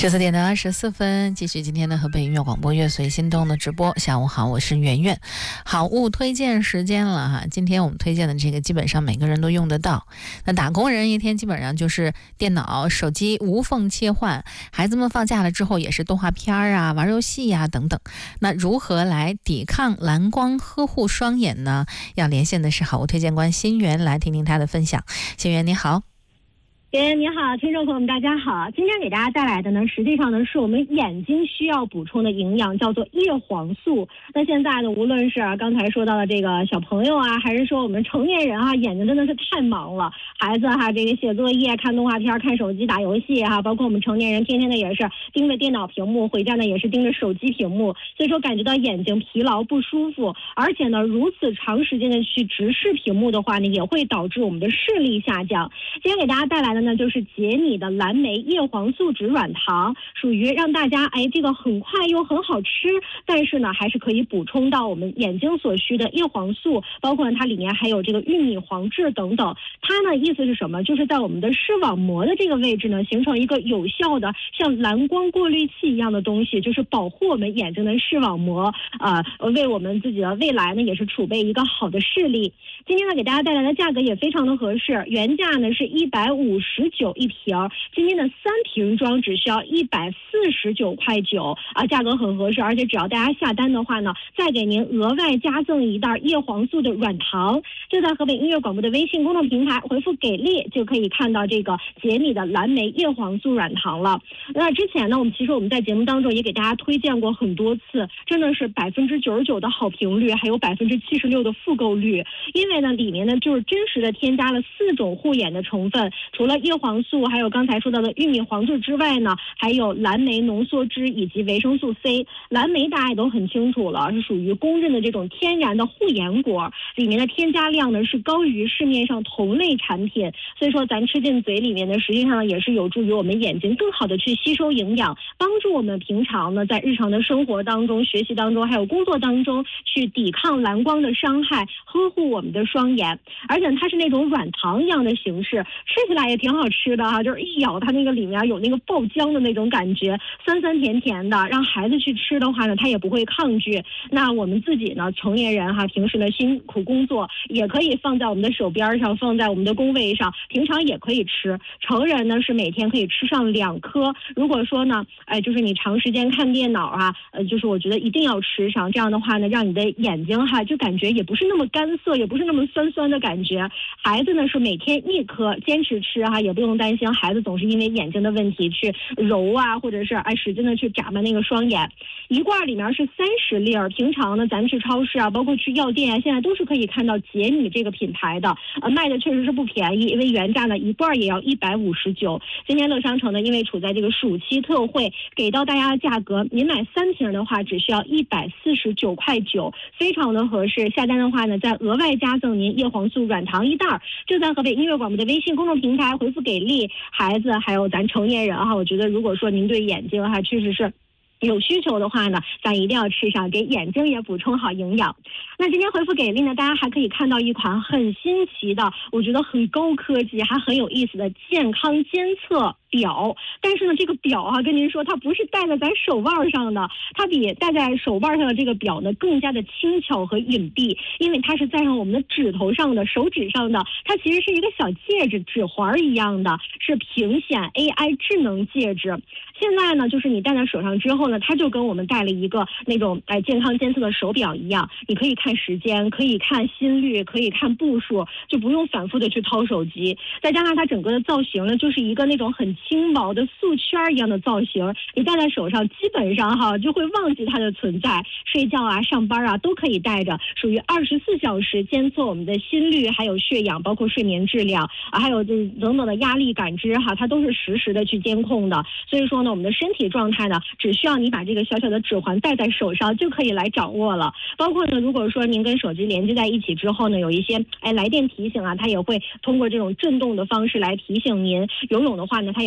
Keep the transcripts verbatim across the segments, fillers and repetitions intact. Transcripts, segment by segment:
十四点的二十四分，继续今天的河北音乐广播乐随心动的直播。下午好，我是圆圆。好物推荐时间了哈，今天我们推荐的这个基本上每个人都用得到。那打工人一天基本上就是电脑、手机无缝切换，孩子们放假了之后也是动画片啊、玩游戏呀、啊、等等。那如何来抵抗蓝光呵护双眼呢？要连线的是好物推荐官新源，来听听他的分享。新源你好。 哎，你好，听众朋友们，大家好。今天给大家带来的呢，实际上呢是我们眼睛需要补充的营养，叫做叶黄素。那现在呢，无论是刚才说到的这个小朋友啊，还是说我们成年人啊，眼睛真的是太忙了。孩子哈、啊，这个写作业、看动画片、看手机、打游戏哈、啊，包括我们成年人，天天的也是盯着电脑屏幕，回家呢也是盯着手机屏幕，所以说感觉到眼睛疲劳不舒服，而且呢，如此长时间的去直视屏幕的话呢，也会导致我们的视力下降。今天给大家带来的呢，就是解你的蓝莓叶黄素脂软糖，属于让大家哎这个很快又很好吃，但是呢还是可以补充到我们眼睛所需的叶黄素，包括它里面还有这个玉米黄质等等。它呢意思是什么？就是在我们的视网膜的这个位置呢，形成一个有效的像蓝光过滤器一样的东西，就是保护我们眼睛的视网膜啊、呃，为我们自己的未来呢也是储备一个好的视力。今天呢给大家带来的价格也非常的合适，原价呢是一百五十九一瓶，今天的三瓶装只需要一百四十九块九啊，价格很合适，而且只要大家下单的话呢，再给您额外加赠一袋叶黄素的软糖，就在河北音乐广播的微信公众平台回复给力就可以看到这个解你的蓝莓叶黄素软糖了。那之前呢，我们其实我们在节目当中也给大家推荐过很多次，真的是百分之九十九的好评率，还有百分之七十六的复购率，因为呢里面呢就是真实的添加了四种护眼的成分，除了叶黄素还有刚才说到的玉米黄质之外呢，还有蓝莓浓缩汁以及维生素 C。 蓝莓大家也都很清楚了，是属于公认的这种天然的护眼果，里面的添加量呢是高于市面上同类产品，所以说咱吃进嘴里面呢，实际上也是有助于我们眼睛更好的去吸收营养，帮助我们平常呢在日常的生活当中、学习当中还有工作当中去抵抗蓝光的伤害，呵护我们的双眼。而且它是那种软糖一样的形式，吃起来也挺好吃的哈，就是一咬它那个里面有那个爆浆的那种感觉，酸酸甜甜的，让孩子去吃的话呢，他也不会抗拒。那我们自己呢，成年人哈，平时呢辛苦工作，也可以放在我们的手边上，放在我们的工位上，平常也可以吃。成人呢是每天可以吃上两颗。如果说呢，哎，就是你长时间看电脑啊，呃，就是我觉得一定要吃上，这样的话呢，让你的眼睛哈，就感觉也不是那么干涩，也不是那么酸酸的感觉。孩子呢是每天一颗，坚持吃哈，也不用担心孩子总是因为眼睛的问题去揉啊，或者是哎使劲的去眨巴那个双眼。一罐里面是三十粒儿，平常呢咱去超市啊，包括去药店啊，现在都是可以看到解你这个品牌的，呃，卖的确实是不便宜，因为原价呢一罐也要一百五十九。今天乐商城呢，因为处在这个暑期特惠，给到大家的价格，您买三瓶的话只需要一百四十九块九，非常的合适。下单的话呢，再额外加赠您叶黄素软糖一袋，就在河北音乐广播的微信公众平台回复给力，孩子还有咱成年人哈，我觉得如果说您对眼睛哈确实是有需求的话呢，咱一定要吃上，给眼睛也补充好营养。那今天回复给力呢，大家还可以看到一款很新奇的，我觉得很高科技还很有意思的健康监测表。但是呢，这个表啊，跟您说它不是戴在咱手腕上的，它比戴在手腕上的这个表呢更加的轻巧和隐蔽，因为它是在上我们的指头上的、手指上的，它其实是一个小戒指，指环一样的，是屏显 A I 智能戒指。现在呢，就是你戴在手上之后呢，它就跟我们戴了一个那种哎健康监测的手表一样，你可以看时间，可以看心率，可以看步数，就不用反复的去掏手机。再加上它整个的造型呢，就是一个那种很轻薄的素圈一样的造型，你戴在手上基本上哈就会忘记它的存在，睡觉啊、上班啊都可以戴着，属于二十四小时监测我们的心率，还有血氧，包括睡眠质量啊，还有这等等的压力感知哈，它都是实时的去监控的。所以说呢，我们的身体状态呢，只需要你把这个小小的指环戴在手上就可以来掌握了。包括呢，如果说您跟手机连接在一起之后呢，有一些哎来电提醒啊，它也会通过这种震动的方式来提醒您。游泳的话呢，它也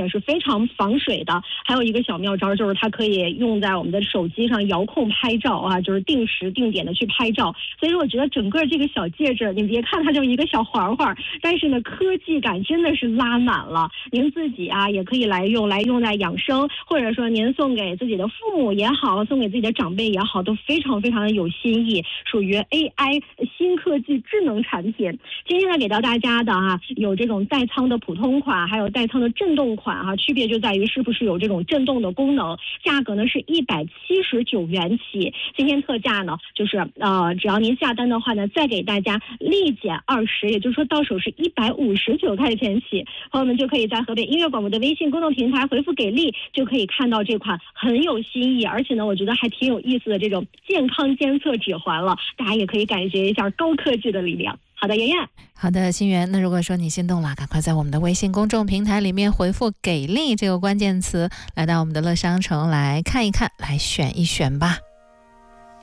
且是非常防水的。还有一个小妙招就是它可以用在我们的手机上遥控拍照啊，就是定时定点的去拍照。所以说我觉得整个这个小戒指，你别看它就一个小环环，但是呢科技感真的是拉满了。您自己啊也可以来用，来用在养生，或者说您送给自己的父母也好，送给自己的长辈也好，都非常非常的有新意，属于 A I 新科技智能产品。今天呢给到大家的哈、啊，有这种带仓的普通款，还有带仓的震动款哈、啊，区别就在于是不是有这种震动的功能，价格呢是一百七十九元起。今天特价呢就是呃，只要您下单的话呢，再给大家立减二十，也就是说到手是一百五十九块钱起。朋友们就可以在河北音乐广播的微信公众平台回复给力，就可以看到这款很有新意，而且呢我觉得还挺有意思的这种健康监测指环了，大家也可以感觉一下高科技的力量。好的，圆圆。 好的，心源。那如果说你心动了，赶快在我们的微信公众平台里面回复给力这个关键词，来到我们的乐商城来看一看，来选一选吧。